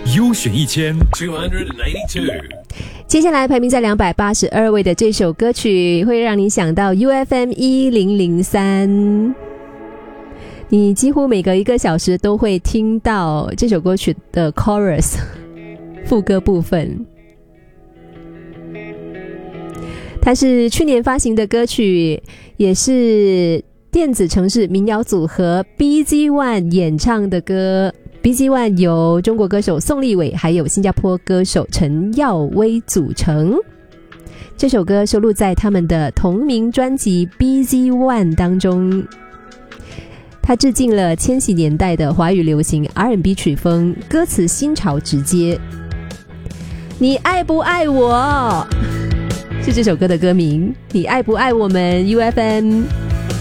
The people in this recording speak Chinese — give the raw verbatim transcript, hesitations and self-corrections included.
优选一千。 接下来排名在两百八十二位的这首歌曲会让你想到 U F M 一零零三，你几乎每隔一个小时都会听到这首歌曲的 chorus 副歌部分。它是去年发行的歌曲，也是电子城市民谣组合 B Z One 演唱的歌。 B Z One 由中国歌手宋立伟还有新加坡歌手陈耀威组成。这首歌收录在他们的同名专辑 B Z One 当中，它致敬了千禧年代的华语流行 R and B 曲风，歌词新潮直接。你爱不爱我是这首歌的歌名，你爱不爱我们 U F M。